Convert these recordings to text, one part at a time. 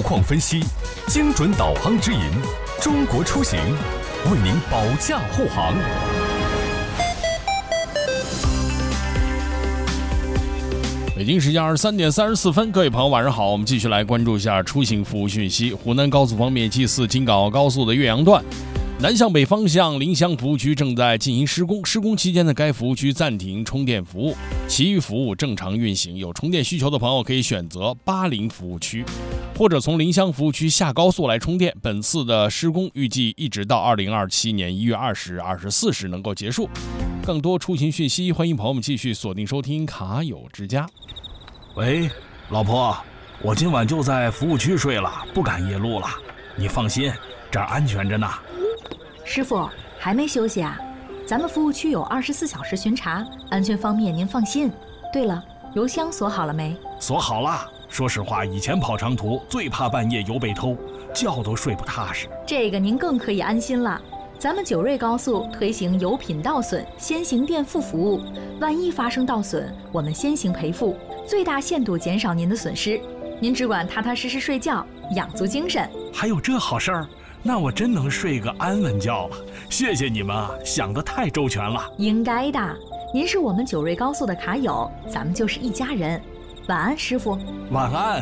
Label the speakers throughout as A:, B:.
A: 况分析，精准导航指引，中国出行为您保驾护航。
B: 北京时间23点34分，各位朋友晚上好，我们继续来关注一下出行服务讯息。湖南高速方面，祭祀京港澳高速的岳阳段南向北方向临湘服务区正在进行施工，施工期间呢，该服务区暂停充电服务，其余服务正常运行。有充电需求的朋友可以选择80服务区，或者从临湘服务区下高速来充电。本次的施工预计一直到2027年1月20日24时能够结束。更多出行讯息，欢迎朋友们继续锁定收听卡友之家。
C: 喂，老婆，我今晚就在服务区睡了，不赶夜路了。你放心，这儿安全着呢。
D: 师傅，还没休息啊？咱们服务区有24小时巡查，安全方面您放心。对了，油箱锁好了没？
C: 锁好了。说实话，以前跑长途最怕半夜油被偷，觉都睡不踏实。
D: 这个您更可以安心了。咱们九瑞高速推行油品到损先行垫付服务，万一发生到损，我们先行赔付，最大限度减少您的损失。您只管踏踏实实睡觉，养足精神。
C: 还有这好事儿？那我真能睡个安稳觉了。谢谢你们啊，想得太周全了。
D: 应该的，您是我们九瑞高速的卡友，咱们就是一家人。晚安，师傅。
C: 晚安。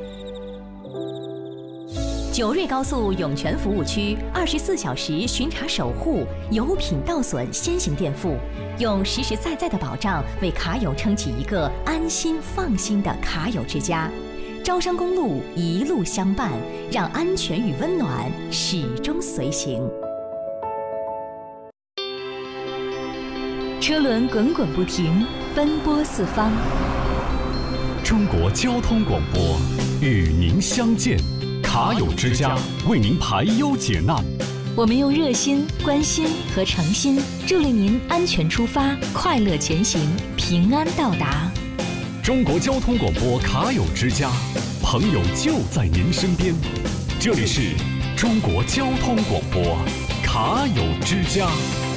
E: 九瑞高速涌泉服务区24小时巡查守护，油品到损先行垫付，用实实在在的保障为卡友撑起一个安心放心的卡友之家。招商公路一路相伴，让安全与温暖始终随行。
D: 车轮滚滚不停，奔波四方。
A: 中国交通广播与您相见，卡友之家为您排忧解难。
D: 我们用热心、关心和诚心，助力您安全出发，快乐前行，平安到达。
A: 中国交通广播卡友之家，朋友就在您身边。这里是中国交通广播卡友之家。